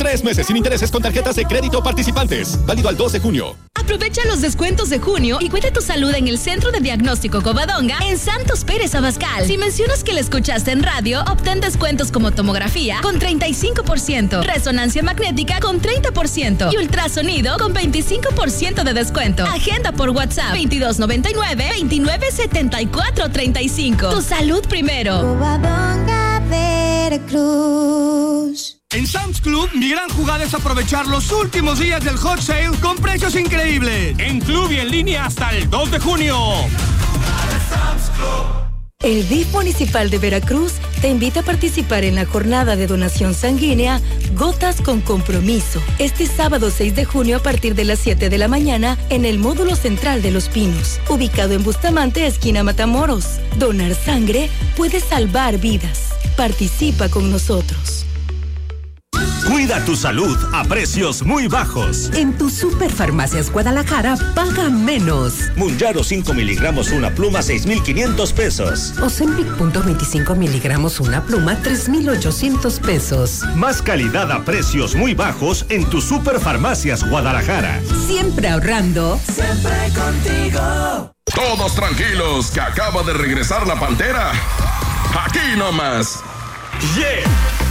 3 meses sin intereses con tarjetas de crédito participantes. Válido al 2 de junio. Aprovecha los descuentos de junio y cuida tu salud en el Centro de Diagnóstico Covadonga en Santos Pérez Abascal. Si mencionas que le escuchaste en radio, obtén descuentos como tomografía con 35%, resonancia magnética con 30% y ultrasonido con 25% de descuento. Agenda por WhatsApp 2299-297435. Tu salud primero. Covadonga, Veracruz. En Sam's Club, mi gran jugada es aprovechar los últimos días del hot sale con precios increíbles. En club y en línea hasta el 2 de junio. El DIF Municipal de Veracruz te invita a participar en la jornada de donación sanguínea Gotas con Compromiso, este sábado 6 de junio a partir de las 7 de la mañana en el módulo central de Los Pinos, ubicado en Bustamante, esquina Matamoros. Donar sangre puede salvar vidas. Participa con nosotros. Cuida tu salud a precios muy bajos. En tu Superfarmacias Guadalajara, paga menos. Mounjaro 5 miligramos una pluma, 6,500 pesos. Ozempic .25 miligramos una pluma, 3,800 pesos. Más calidad a precios muy bajos en tu Superfarmacias Guadalajara. Siempre ahorrando. Siempre contigo. Todos tranquilos, que acaba de regresar la Pantera. Aquí nomás. Yeah.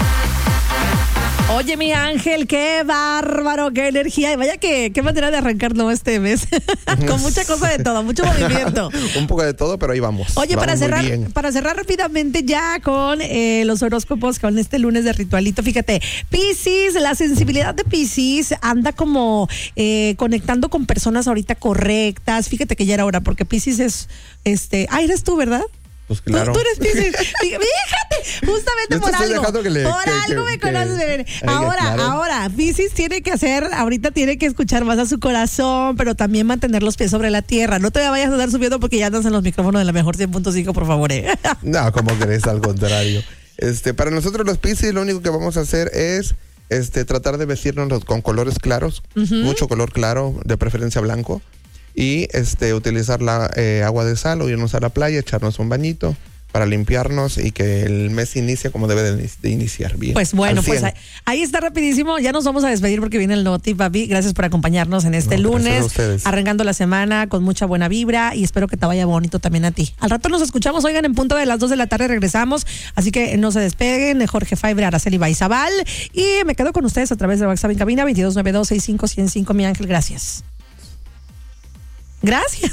Oye, mi Ángel, qué bárbaro, qué energía. Y vaya qué manera de arrancarlo este mes. Con mucha cosa de todo, mucho movimiento. Un poco de todo, pero ahí vamos. Oye, vamos para cerrar rápidamente ya con los horóscopos, con este lunes de ritualito. Fíjate, Piscis, la sensibilidad de Piscis anda como conectando con personas ahorita correctas. Fíjate que ya era hora, porque Piscis es, eres tú, ¿verdad? Pues claro. Tú eres Piscis. Fíjate, justamente por algo. Algo me conoces, bebé. Ahora, Piscis ahorita tiene que escuchar más a su corazón, pero también mantener los pies sobre la tierra. No te vayas a andar subiendo porque ya andas en los micrófonos de la mejor 100.5, por favor. No, como crees, al contrario. Para nosotros los Piscis, lo único que vamos a hacer es tratar de vestirnos con colores claros, mucho color claro, de preferencia blanco. Y utilizar la agua de sal o irnos a la playa, echarnos un bañito para limpiarnos y que el mes inicie como debe de iniciar bien. Pues bueno, pues ahí está rapidísimo. Ya nos vamos a despedir porque viene el Noti, papi. Gracias por acompañarnos en este lunes, arrancando la semana con mucha buena vibra y espero que te vaya bonito también a ti. Al rato nos escuchamos, oigan, en punto de las 2 de la tarde regresamos, así que no se despeguen. Jorge Faibre, Araceli Baizabal y me quedo con ustedes a través de WhatsApp en cabina 2292-65105. Mi Ángel, gracias. Gracias.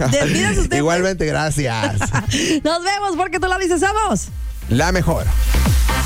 Igualmente, gracias. Nos vemos porque tú la dices, somos la mejor.